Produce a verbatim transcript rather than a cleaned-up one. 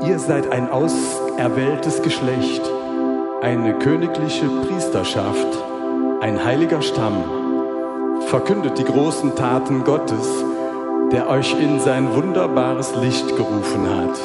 Ihr seid ein auserwähltes Geschlecht, eine königliche Priesterschaft, ein heiliger Stamm. Verkündet die großen Taten Gottes, der euch in sein wunderbares Licht gerufen hat.